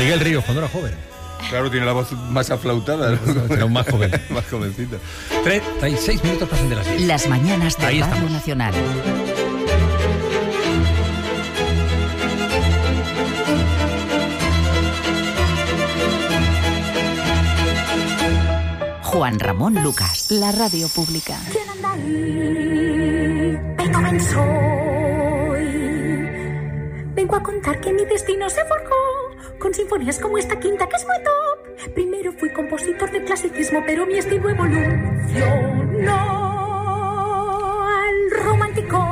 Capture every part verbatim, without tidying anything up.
Miguel Ríos, cuando era joven. Claro, tiene la voz más aflautada, ¿no? Era un más joven. Más jovencito. treinta y seis minutos pasan de las diez. Las mañanas de Ahí Radio estamos. Nacional. Juan Ramón Lucas, la radio pública. ¿Quién anda ahí? Beethoven soy. Vengo a contar que mi destino se forjó con sinfonías como esta quinta que es muy top. Primero fui compositor de clasicismo, pero mi estilo evolucionó al romántico.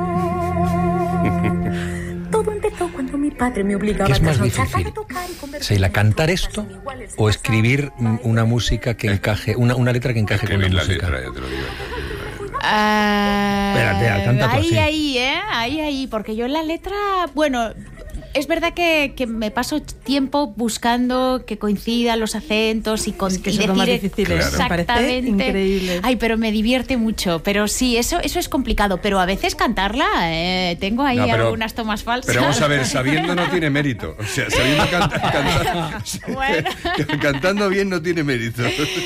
Todo empezó cuando mi padre me obligaba ¿Qué es a más trasnochar difícil, para tocar y convertirme Sheila, en cantar flautas esto iniguales de o pasar? escribir mm, una música que encaje, una, una letra que encaje con la Escribir la música? letra, ya te lo digo. Ah, Espérate, canta tú ahí, así. ahí, ¿eh? Ahí, ahí, porque yo en la letra, bueno, es verdad que, que me paso tiempo buscando que coincidan los acentos y, con, Es que y eso es lo más decir difícil, ¿eh? Me parece exactamente. increíble. Ay, pero me divierte mucho. Pero sí, eso, eso es complicado. Pero a veces cantarla, eh, tengo ahí No, pero- algunas tomas falsas. Pero vamos a ver, sabiendo no tiene mérito. O sea, sabiendo canta- cantar, Bueno. cantando bien no tiene mérito.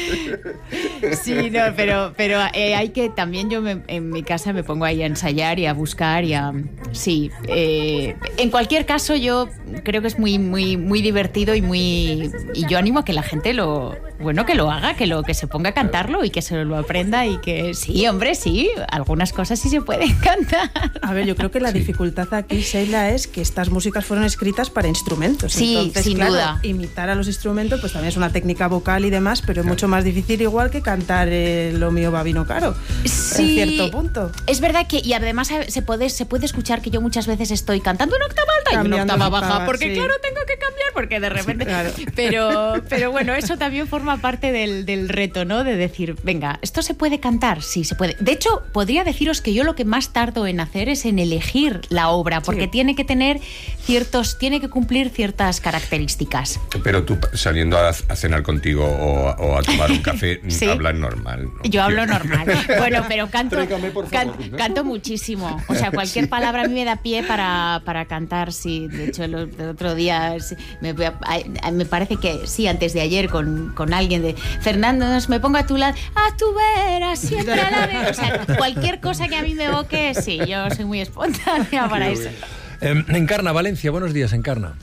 Sí, no, pero, pero eh, hay que también yo me- en mi casa me pongo ahí a ensayar y a buscar y a sí. Eh, en cualquier caso yo creo que es muy muy muy divertido y muy y yo animo a que la gente lo bueno que lo haga, que lo que se ponga a cantarlo y que se lo aprenda y que sí, hombre, sí, algunas cosas sí se pueden cantar. A ver, yo creo que la Sí. dificultad aquí, Sheila, es que estas músicas fueron escritas para instrumentos. Sí, Entonces, sin claro, duda. imitar a los instrumentos pues también es una técnica vocal y demás, pero es mucho más difícil igual que cantar eh, Lo mío va vino caro. Sí, En cierto punto. Es verdad que, y además se puede, se puede escuchar que yo muchas veces estoy cantando una octava alta y una Cambiando octava octava, baja, porque sí. claro, tengo que cambiar, porque de repente... claro. Pero, pero bueno, eso también forma parte del, del reto, ¿no? De decir, venga, ¿esto se puede cantar? Sí, se puede. De hecho, podría deciros que yo lo que más tardo en hacer es en elegir la obra, porque Sí. tiene que tener ciertos, tiene que cumplir ciertas características. Pero tú saliendo a, a cenar contigo o, a- o a tomar un café, Sí. hablas normal, ¿no? Yo hablo normal. Bueno, pero canto, Tráigame, por favor. can- canto muchísimo. O sea, cualquier palabra a mí me da pie para, para cantar. Sí, de hecho, el, el otro día sí, me, voy a- a- me parece que sí, antes de ayer con, con alguien de Fernando, nos me pongo a tu lado, a tu vera, siempre a la vez. O sea, cualquier cosa que a mí me evoque, sí, yo soy muy espontánea para eso. Eh, Encarna, Valencia, buenos días, Encarna.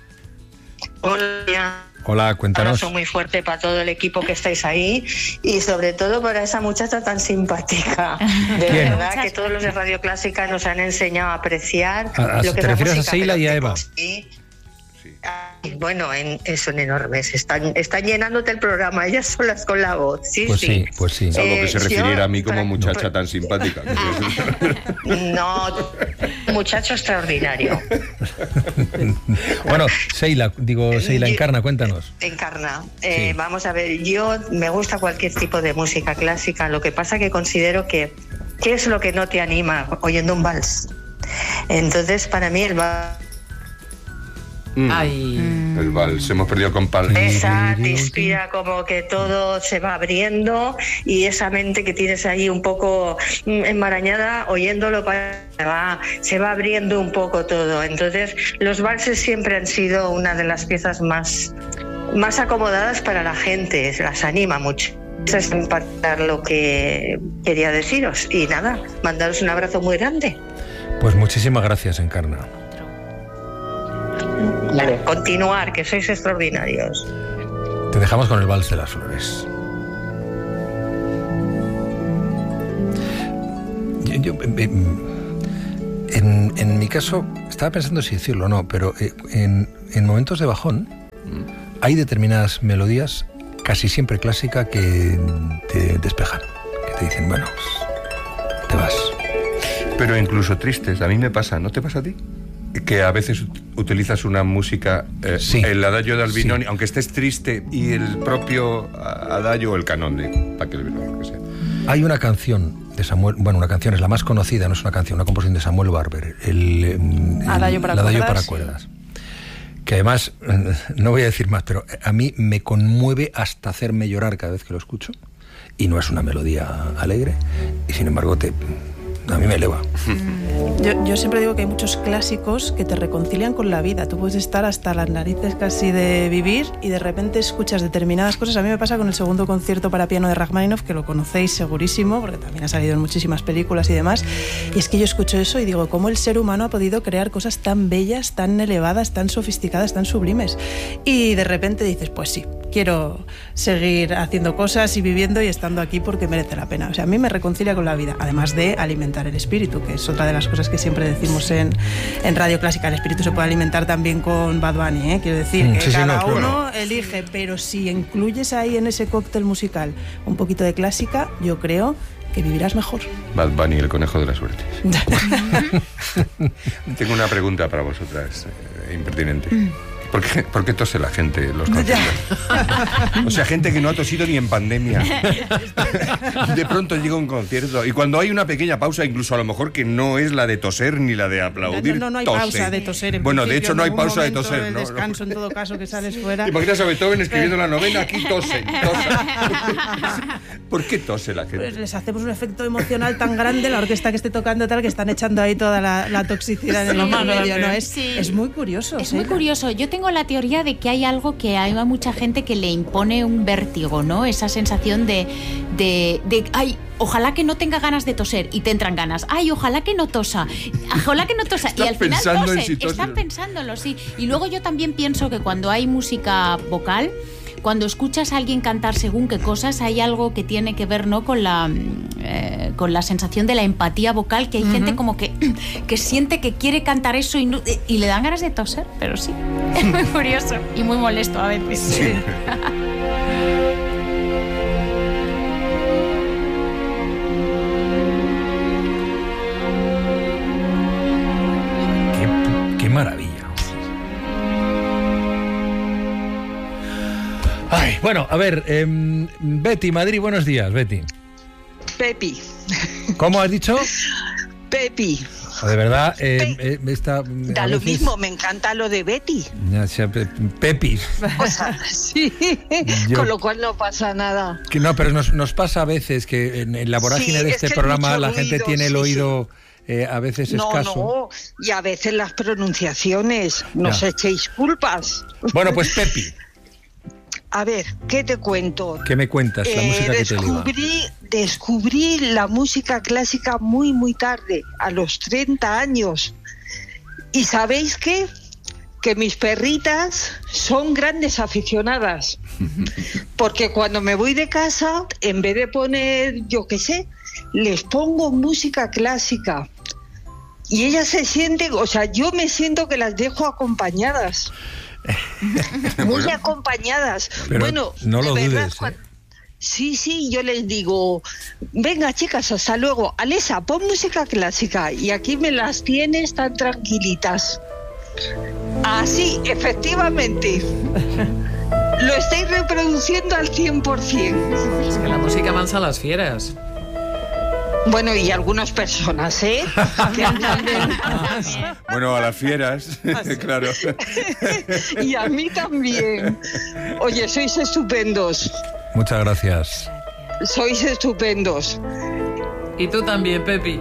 Hola. Hola, Un cuéntanos. abrazo muy fuerte para todo el equipo que estáis ahí y sobre todo para esa muchacha tan simpática. De ¿Quién? verdad que todos los de Radio Clásica nos han enseñado a apreciar A- a- lo que ¿te es la refieres a música, Sheila pero y a que Eva? sí. Ay, bueno, en, eh, son enormes. Están, están llenándote el programa, ellas solas con la voz. Sí, Pues sí, pues sí. Salvo que Eh, se yo- refiriera a mí como pra- muchacha tan simpática. No, muchacho extraordinario. Bueno, Sheila, digo, Sheila, Encarna, cuéntanos. Encarna. Eh, Sí. Vamos a ver, yo me gusta cualquier tipo de música clásica, lo que pasa que considero que ¿qué es lo que no te anima oyendo un vals? Entonces, para mí el vals Mm, Ay. El vals, hemos perdido con Pal. esa te inspira como que todo se va abriendo y esa mente que tienes ahí un poco mm, enmarañada, oyéndolo para- se va, se va abriendo un poco todo. Entonces, los valses siempre han sido una de las piezas más, más acomodadas para la gente, las anima mucho. Eso es en parte lo que quería deciros. Y nada, mandaros un abrazo muy grande. Pues muchísimas gracias, Encarna. Vale. Continuar, que sois extraordinarios. Te dejamos con el Vals de las Flores. Yo, yo, eh, en, en mi caso, estaba pensando si decirlo o no, pero eh, en, en momentos de bajón hay determinadas melodías, casi siempre clásicas, que te despejan, que te dicen, bueno, pues, te vas. Pero incluso tristes, a mí me pasa, ¿no te pasa a ti? Que a veces ut- utilizas una música, eh, Sí. el adagio de Albinoni, Sí. aunque estés triste, y el propio a- adagio o el canon de Pachelbel, lo que sea. Hay una canción de Samuel, bueno, una canción es la más conocida, no es una canción, una composición de Samuel Barber, el, eh, el Adagio para el adagio cuerdas. para cuerdas. Que además, eh, no voy a decir más, pero a mí me conmueve hasta hacerme llorar cada vez que lo escucho, y no es una melodía alegre, y sin embargo te, A mí me eleva. Yo, yo siempre digo que hay muchos clásicos que te reconcilian con la vida. Tú puedes estar hasta las narices casi de vivir y de repente escuchas determinadas cosas. A mí me pasa con el segundo concierto para piano de Rachmaninoff, que lo conocéis segurísimo, porque también ha salido en muchísimas películas y demás. Y es que yo escucho eso y digo, ¿cómo el ser humano ha podido crear cosas tan bellas, tan elevadas, tan sofisticadas, tan sublimes? Y de repente dices, pues sí, quiero seguir haciendo cosas y viviendo y estando aquí porque merece la pena. O sea, a mí me reconcilia con la vida, además de alimentar el espíritu, que es otra de las cosas que siempre decimos en, en Radio Clásica. El espíritu se puede alimentar también con Bad Bunny, ¿eh? Quiero decir que sí, cada sí, no, uno claro. elige, pero si incluyes ahí en ese cóctel musical un poquito de clásica, yo creo que vivirás mejor. Bad Bunny, el conejo de la suerte. Tengo una pregunta para vosotras, eh, impertinente. ¿Por qué, ¿Por qué tose la gente en los conciertos? O sea, gente que no ha tosido ni en pandemia. De pronto llega un concierto y cuando hay una pequeña pausa, incluso a lo mejor que no es la de toser ni la de aplaudir, No, no, no hay tose. pausa de toser. En bueno, de hecho no hay en algún pausa de momento toser. de ¿no? descanso, en todo caso, que sales fuera. ¿Te imaginas a Beethoven escribiendo la novena? Aquí tosen, tosen. ¿Por qué tose la gente? Pues les hacemos un efecto emocional tan grande, la orquesta que esté tocando tal, que están echando ahí toda la, la toxicidad en el medio, ¿no? Es, Sí. es muy curioso. Es ¿sí? muy curioso. Yo tengo la teoría de que hay algo que hay a mucha gente que le impone un vértigo, ¿no? Esa sensación de, de, de ay, ojalá que no tenga ganas de toser y te entran ganas. Ay, ojalá que no tosa. Ojalá que no tosa. Estás y al final pensando en tosen. si tose. Están pensándolo, sí. Y luego yo también pienso que cuando hay música vocal, cuando escuchas a alguien cantar según qué cosas, hay algo que tiene que ver, ¿no?, con la eh, con la sensación de la empatía vocal, que hay uh-huh. gente como que, que siente que quiere cantar eso y, no, y le dan ganas de toser, pero sí, es muy curioso y muy molesto a veces. Sí. Qué, qué maravilla. Ay, bueno, a ver, eh, Betty, Madrid, buenos días, Betty. Pepi. ¿Cómo has dicho? Pepi. De verdad, eh, eh, esta, da a lo veces... mismo, me encanta lo de Betty. Ya, sea, pe, Pepi. O sea, sí, Yo... con lo cual no pasa nada. Que no, pero nos, nos pasa a veces que en, en la vorágine sí, de este programa la gente ruido, tiene el sí, oído sí. Eh, a veces no, escaso. No, y a veces las pronunciaciones, no os echéis culpas. Bueno, pues Pepi. A ver, ¿qué te cuento? ¿Qué me cuentas? La eh, música que descubrí, te liba. Descubrí la música clásica muy, muy tarde, a los treinta años. ¿Y sabéis qué? Que mis perritas son grandes aficionadas. Porque cuando me voy de casa, en vez de poner, yo qué sé, les pongo música clásica. Y ellas se sienten, o sea, yo me siento que las dejo acompañadas. Muy bueno, acompañadas. Pero bueno, no lo verdad, dudes, cuando... ¿eh? Sí, sí, yo les digo, venga chicas, hasta luego. Alesa, pon música clásica. Y aquí me las tienes tan tranquilitas. Así, efectivamente. Lo estáis reproduciendo al cien por ciento. Es que la música mansa a las fieras. Bueno, y algunas personas, ¿eh? Que también... Bueno, a las fieras, claro. Y a mí también. Oye, sois estupendos. Muchas gracias. Sois estupendos. Y tú también, Pepi.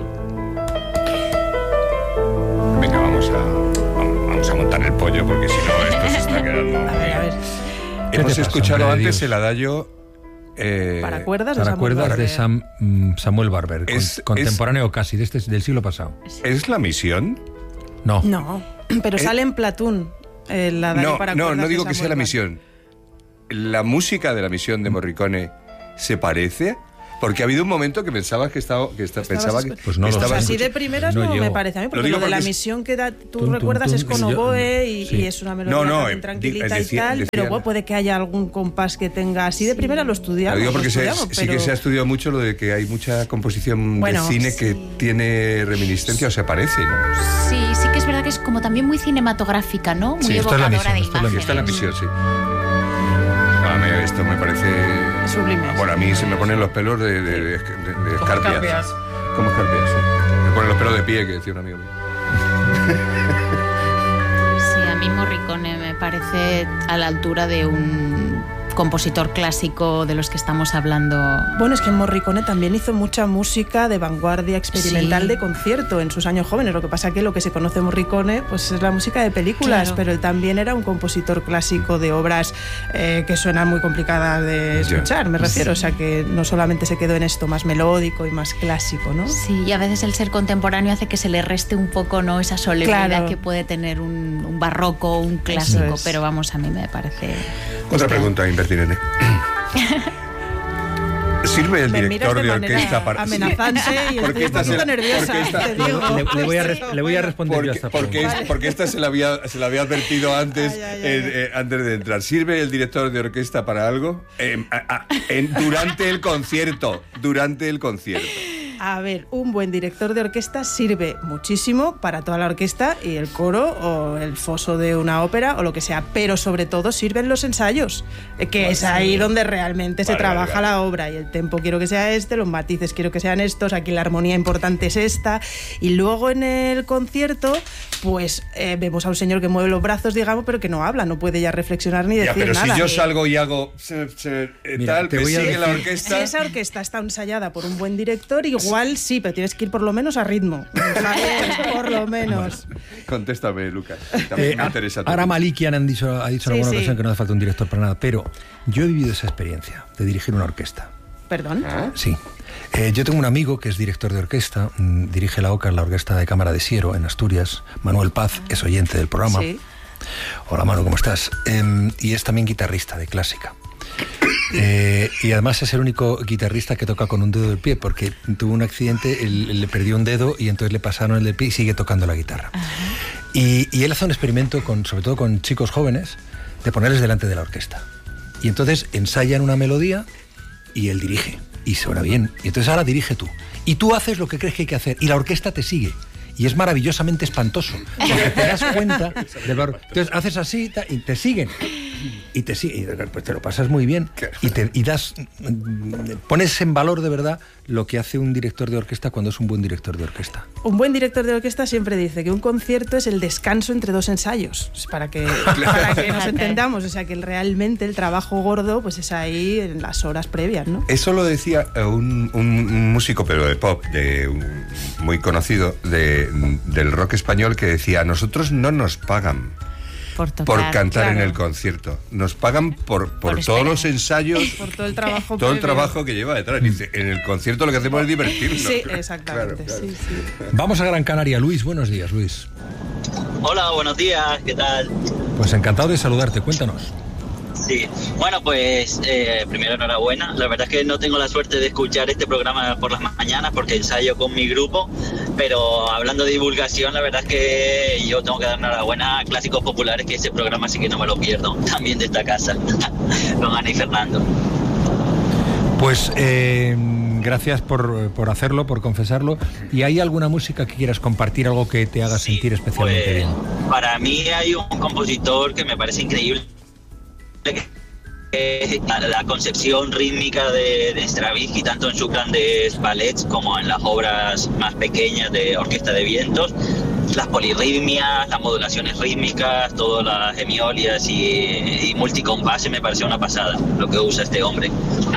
Venga, vamos a, vamos a montar el pollo, porque si no, esto se está quedando... A ver, a ver. Hemos escuchado antes el adagio... Eh, para cuerdas, para de, cuerdas de Sam, Samuel Barber, es, con, contemporáneo es, casi de este, del siglo pasado. ¿Es la misión? No. No, pero eh, sale en Platoon. Eh, la no, para no, no digo que sea la Barber. misión. ¿La música de la misión de Morricone se parece? Porque ha habido un momento que pensaba que estaba que está, pensaba que pues no estaba o sea, así de primeras no, no me parece a mí, porque lo, lo de la es... misión que da, tú tum, recuerdas tum, tum, es con oboe y, sí. y es una melodía no, no, bien tranquilita decía, y tal, decía, pero bueno, puede que haya algún compás que tenga así de primera, lo estudiamos. Lo digo porque lo se, pero... sí que se ha estudiado mucho lo de que hay mucha composición bueno, de cine sí. que tiene reminiscencia o se parece, ¿no? Sí, sí que es verdad que es como también muy cinematográfica, ¿no? Muy sí, evocadora misión, de imágenes. Está en la misión, sí. Esto me parece sublime. Bueno, a mí se me ponen los pelos de, de, de, de, de escarpias. escarpias. Como escarpias, sí. Me ponen los pelos de pie, que decía un amigo mío. Sí, a mí Morricone me parece a la altura de un compositor clásico de los que estamos hablando. Bueno, es que Morricone también hizo mucha música de vanguardia experimental, sí, de concierto en sus años jóvenes. Lo que pasa que lo que se conoce Morricone pues es la música de películas, claro, pero él también era un compositor clásico de obras eh, que suenan muy complicadas de escuchar, me refiero. Sí. O sea que no solamente se quedó en esto más melódico y más clásico, ¿no? Sí, y a veces el ser contemporáneo hace que se le reste un poco, ¿no?, esa solemnidad, claro, que puede tener un, un barroco, un clásico, es. Pero vamos, a mí me parece... Otra este... pregunta impertinente. ¿Sirve el director de, de orquesta para...? Amenazante y estoy un poquito nerviosa, esta, te digo. Le, le, voy a res, le voy a responder porque, yo a esta porque, pregunta. Es, porque esta se la había, se la había advertido antes, ay, ay, ay, en, eh, antes de entrar. ¿Sirve el director de orquesta para algo? Eh, a, a, en, durante el concierto. Durante el concierto. A ver, un buen director de orquesta sirve muchísimo para toda la orquesta y el coro o el foso de una ópera o lo que sea, pero sobre todo sirven los ensayos, que pues es ahí sí, donde realmente vale, se trabaja vale, vale. la obra, y el tempo quiero que sea este, los matices quiero que sean estos, aquí la armonía importante es esta, y luego en el concierto pues eh, vemos a un señor que mueve los brazos, digamos, pero que no habla, no puede ya reflexionar ni ya, decir pero nada. Si yo salgo y hago se, se, eh, Mira, tal, me sigue decir, la orquesta. Si esa orquesta está ensayada por un buen director, igual sí, pero tienes que ir por lo menos a ritmo. ¿Sabes? Por lo menos. Bueno, contéstame, Lucas. También eh, me interesa. Ahora Malikian han dicho, ha dicho en sí, alguna sí. ocasión que no hace falta un director para nada, pero yo he vivido esa experiencia de dirigir una orquesta. ¿Perdón? ¿Ah? Sí. Eh, yo tengo un amigo que es director de orquesta, mmm, dirige la O C A, la Orquesta de Cámara de Siero, en Asturias. Manuel Paz es oyente del programa. Sí. Hola, Manu, ¿cómo estás? Eh, y es también guitarrista de clásica. Eh, y además es el único guitarrista que toca con un dedo del pie, porque tuvo un accidente, él, le perdió un dedo y entonces le pasaron el del pie y sigue tocando la guitarra. Y, y él hace un experimento, con, sobre todo con chicos jóvenes, de ponerles delante de la orquesta. Y entonces ensayan una melodía y él dirige. Y suena bien. Y entonces ahora dirige tú. Y tú haces lo que crees que hay que hacer. Y la orquesta te sigue. Y es maravillosamente espantoso. Porque te das cuenta del valor. Entonces haces así y te siguen. Y te sigue, pues te lo pasas muy bien. Y, te, y das, pones en valor de verdad lo que hace un director de orquesta cuando es un buen director de orquesta. Un buen director de orquesta siempre dice que un concierto es el descanso entre dos ensayos, para que, para que nos entendamos. O sea, que realmente el trabajo gordo pues es ahí en las horas previas, ¿no? Eso lo decía un, un músico, pero de pop, de, muy conocido, de, del rock español, que decía: nosotros no nos pagan por, tocar, por cantar, claro, en el concierto. Nos pagan por, por, por todos los ensayos, por todo el trabajo, todo el trabajo que lleva detrás. Dice, en el concierto lo que hacemos es divertirnos. Sí, exactamente. Claro, claro. Sí, sí. Vamos a Gran Canaria. Luis, buenos días, Luis. Hola, buenos días, ¿qué tal? Pues encantado de saludarte, cuéntanos. Sí, bueno, pues eh, primero enhorabuena. La verdad es que no tengo la suerte de escuchar este programa por las mañanas porque ensayo con mi grupo, pero hablando de divulgación, la verdad es que yo tengo que dar enhorabuena a Clásicos Populares, que ese programa sí que no me lo pierdo, también de esta casa, con Ana y Fernando. Pues eh, gracias por, por hacerlo, por confesarlo. ¿Y hay alguna música que quieras compartir, algo que te haga sí, sentir especialmente pues, bien? Para mí hay un compositor que me parece increíble, La, la concepción rítmica de, de Stravinsky, tanto en sus grandes ballets como en las obras más pequeñas de Orquesta de Vientos, las polirritmias, las modulaciones rítmicas, todas las hemiolias y, y multicompases, me pareció una pasada lo que usa este hombre.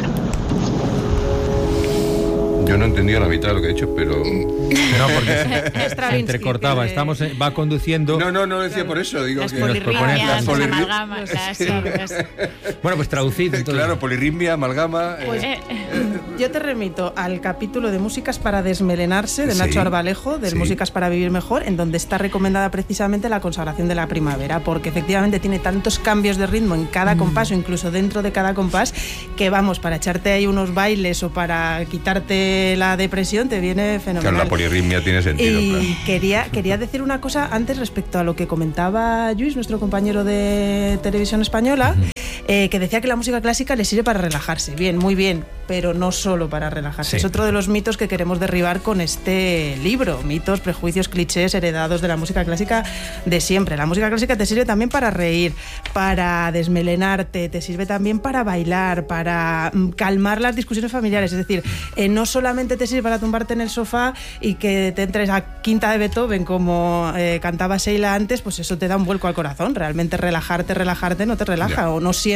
Yo no he entendido la mitad de lo que he dicho, pero... No, porque se, se entrecortaba. que... Estamos, va conduciendo... No, no, no lo decía por eso. Digo las que polirritmias, las las amalgamas. Sí. Bueno, pues traducid. Entonces. Claro, polirritmia, amalgama... Pues, eh. Yo te remito al capítulo de Músicas para desmelenarse, de Nacho sí, Arbalejo, del sí. Músicas para vivir mejor, en donde está recomendada precisamente la consagración de la primavera, porque efectivamente tiene tantos cambios de ritmo en cada mm. compás, o incluso dentro de cada compás, que vamos, para echarte ahí unos bailes o para quitarte la depresión te viene fenomenal. Claro, la polirritmia tiene sentido. Y claro. quería, quería decir una cosa antes respecto a lo que comentaba Lluís, nuestro compañero de Televisión Española, uh-huh. eh, que decía que la música clásica le sirve para relajarse. Bien, muy bien, pero no solo para relajarse. Sí. Es otro de los mitos que queremos derribar con este libro. Mitos, prejuicios, clichés heredados de la música clásica de siempre. La música clásica te sirve también para reír, para desmelenarte, te sirve también para bailar, para mm, calmar las discusiones familiares. Es decir, eh, no solamente te sirve para tumbarte en el sofá y que te entres a quinta de Beethoven como eh, cantaba Sheila antes, pues eso te da un vuelco al corazón. Realmente relajarte, relajarte no te relaja, yeah. o no siempre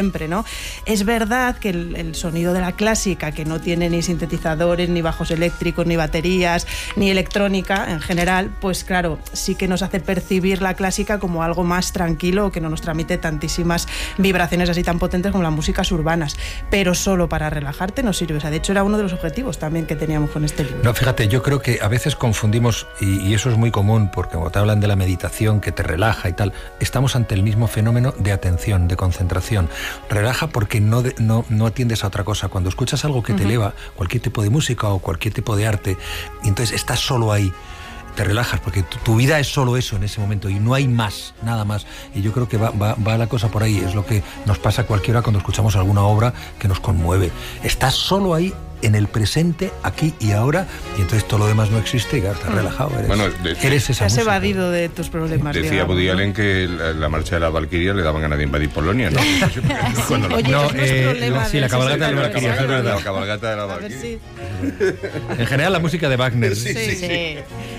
siempre, ¿no? Es verdad que el, el sonido de la clásica, que no tiene ni sintetizadores, ni bajos eléctricos, ni baterías, ni electrónica en general, pues claro, sí que nos hace percibir la clásica como algo más tranquilo, que no nos transmite tantísimas vibraciones así tan potentes como las músicas urbanas, pero solo para relajarte no sirve. O sea, de hecho era uno de los objetivos también que teníamos con este libro. No, fíjate, yo creo que a veces confundimos, y, y eso es muy común, porque cuando te hablan de la meditación que te relaja y tal, estamos ante el mismo fenómeno de atención, de concentración. Relaja porque no, de, no, no atiendes a otra cosa. Cuando escuchas algo que te uh-huh. eleva, cualquier tipo de música o cualquier tipo de arte, y entonces estás solo ahí, te relajas, porque tu, tu vida es solo eso en ese momento y no hay más, nada más. Y yo creo que va, va, va la cosa por ahí. Es lo que nos pasa a cualquiera cuando escuchamos alguna obra que nos conmueve. Estás solo ahí, en el presente, aquí y ahora, y entonces todo lo demás no existe y claro, estás relajado. Eres, bueno, de, eres esa Has música. evadido de tus problemas. Decía Woody Allen que la, la marcha de la Valquiria le daban ganas de invadir Polonia, ¿no? Sí. Oye, no, no eh, no, sí, la cabalgata de la Valquiria, es verdad. La cabalgata de la Valquiria. Sí. En general, la música de Wagner. Sí, sí, sí. sí.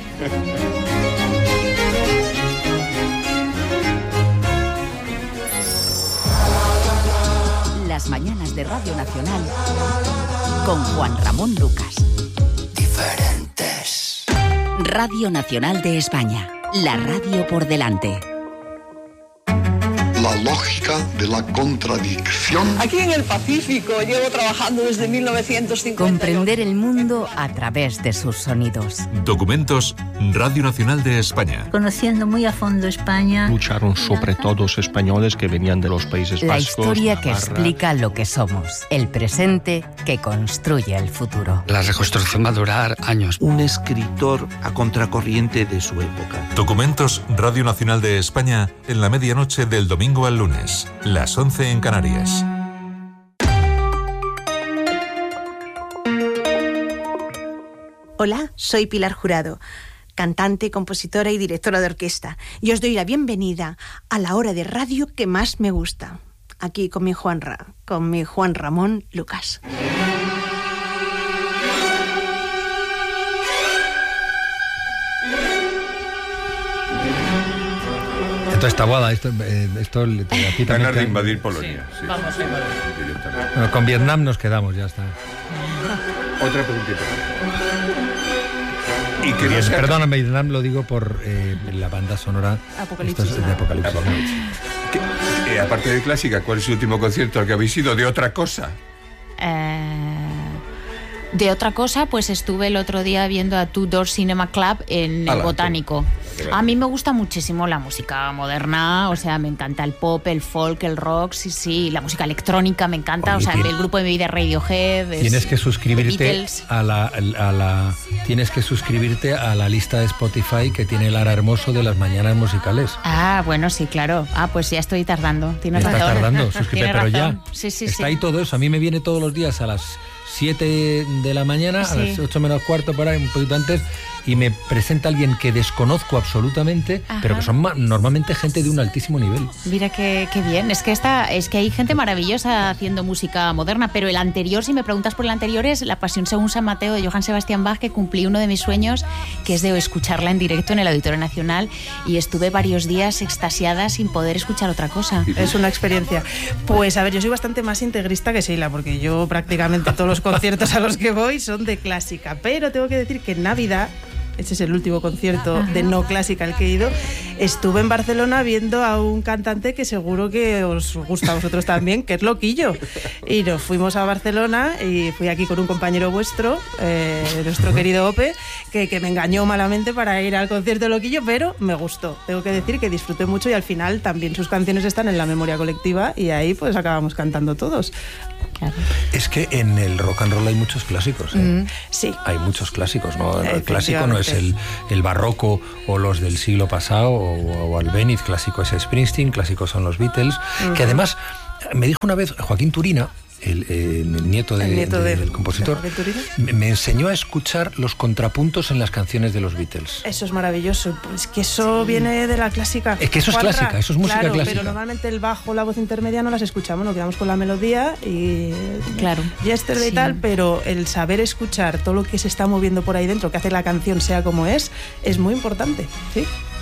Las mañanas de Radio Nacional con Juan Ramón Lucas. Diferentes. Radio Nacional de España. La radio por delante. La lógica de la contradicción. Aquí en el Pacífico llevo trabajando desde mil novecientos cincuenta. Comprender el mundo a través de sus sonidos. Documentos Radio Nacional de España. Conociendo muy a fondo España. Lucharon sobre todo los españoles que venían de los Países La Vascos. La historia que Navarra. Explica lo que somos. El presente que construye el futuro. La reconstrucción va a durar años. Un escritor a contracorriente de su época. Documentos Radio Nacional de España en la medianoche del domingo al lunes, las once en Canarias. Hola, soy Pilar Jurado, cantante, compositora y directora de orquesta, y os doy la bienvenida a la hora de radio que más me gusta, aquí con mi Juan Ra, con mi Juan Ramón Lucas. Esto es tabuada, esto, eh, esto le te a ti también. Ganas de invadir Polonia. Sí, sí, vamos sí, a invadir. Sí, bueno, con Vietnam nos quedamos, ya está. Otra preguntita. Y que Bien, no sea... Perdóname, Vietnam lo digo por eh, la banda sonora Apocalipsis. Esto es de Apocalipsis. Apocalipsis. Que, eh, aparte de clásica, ¿cuál es el último concierto al que habéis ido? ¿De otra cosa? Eh... De otra cosa, pues estuve el otro día viendo a Two Door Cinema Club en el Botánico. A mí me gusta muchísimo la música moderna, o sea, me encanta el pop, el folk, el rock, sí, sí, la música electrónica me encanta, Oye, o sea, el grupo de mi vida Radiohead. Tienes que suscribirte es, a la, a la, tienes que suscribirte a la lista de Spotify que tiene Lara Hermoso de las mañanas musicales. Ah, bueno, sí, claro. Ah, pues ya estoy tardando. Tienes Estás razón. tardando, suscríbete, pero razón. ya. Sí, sí, Está sí. ahí todo eso. A mí me viene todos los días a las siete de la mañana, sí. a las ocho menos cuarto, por ahí, un poquito antes, y me presenta alguien que desconozco absolutamente, Ajá. pero que son ma- normalmente gente de un altísimo nivel. Mira qué, qué bien. Es que está, es que hay gente maravillosa haciendo música moderna, pero el anterior, si me preguntas por el anterior, es La Pasión según San Mateo de Johann Sebastian Bach, que cumplí uno de mis sueños, que es de escucharla en directo en el Auditorio Nacional, y estuve varios días extasiada sin poder escuchar otra cosa. Es una experiencia. Pues a ver, yo soy bastante más integrista que Sheila, porque yo prácticamente todos los conciertos a los que voy son de clásica, pero tengo que decir que en Navidad, este es el último concierto Ajá. de no clásica al que he ido, estuve en Barcelona viendo a un cantante que seguro que os gusta a vosotros también, que es Loquillo, y nos fuimos a Barcelona y fui aquí con un compañero vuestro, eh, nuestro querido Ope, que, que me engañó malamente para ir al concierto de Loquillo, pero me gustó, tengo que decir que disfruté mucho y al final también sus canciones están en la memoria colectiva y ahí pues acabamos cantando todos. Claro. Es que en el rock and roll hay muchos clásicos, ¿eh? Mm, sí. Hay muchos clásicos, ¿no? El clásico no es el, el barroco o los del siglo pasado o, o Albéniz, clásico es Springsteen, clásicos son los Beatles, uh-huh. que además me dijo una vez Joaquín Turina, el, eh, el nieto, de, el nieto de, de, del compositor, me, me enseñó a escuchar los contrapuntos en las canciones de los Beatles. Eso es maravilloso, pues que eso sí. viene de la clásica. Es que eso es Juanra, clásica, eso es música claro, clásica. Pero normalmente el bajo, la voz intermedia no las escuchamos, nos quedamos con la melodía y claro. yesterday y sí. tal, pero el saber escuchar todo lo que se está moviendo por ahí dentro, que hace la canción sea como es, es muy importante, ¿sí?